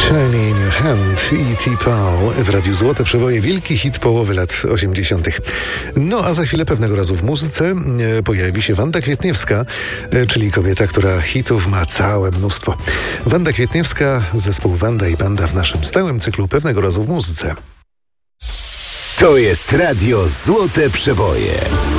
Shiny in Your Hand i T-Paul w Radiu Złote Przeboje, wielki hit połowy lat 80. No a za chwilę pewnego razu w muzyce pojawi się Wanda Kwietniewska, czyli kobieta, która hitów ma całe mnóstwo. Wanda Kwietniewska, zespół Wanda i Banda w naszym stałym cyklu pewnego razu w muzyce. To jest Radio Złote Przeboje.